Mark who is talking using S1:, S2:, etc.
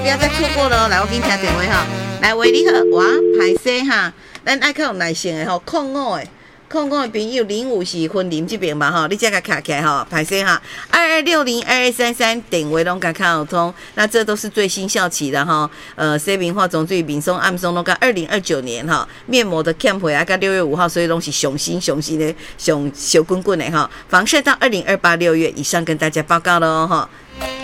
S1: 不要再错过了。来，我给你听电话哈。来，喂，你好，我歹势哈，咱爱较有耐性的吼，05的。空空的朋友05是婚林这边嘛吼，你才甲卡起来吼，歹势哈，22602233电话拢甲卡有通，那这都是最新效期的哈。西明化妆水、面霜、暗霜拢甲2029年哈，面膜的 camp 啊，甲6月5号，所以拢是上新的、上滚滚的哈。防晒到2028 6月以上，跟大家报告喽哈。